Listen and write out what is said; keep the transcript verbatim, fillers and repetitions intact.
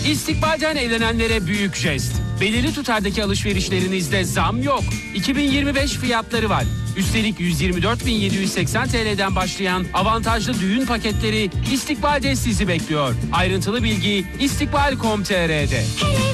İstikbalden evlenenlere büyük jest. Belirli tutardaki alışverişlerinizde zam yok. iki bin yirmi beş fiyatları var. Üstelik yüz yirmi dört bin yedi yüz seksen T L'den başlayan avantajlı düğün paketleri İstikbal'de sizi bekliyor. Ayrıntılı bilgi istikbal nokta com nokta t r'de.